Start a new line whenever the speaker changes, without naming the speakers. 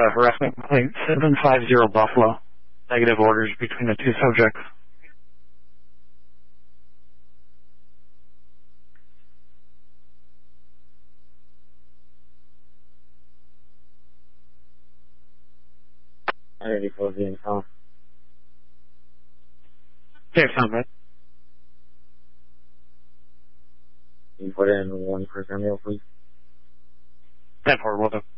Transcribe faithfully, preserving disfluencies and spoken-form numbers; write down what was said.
a harassment complaint, seven five zero Buffalo. Negative orders between the two subjects.
I already closed the info.
Okay, sounds good.
Can you put in one for Samuel, please?
ten four, will do.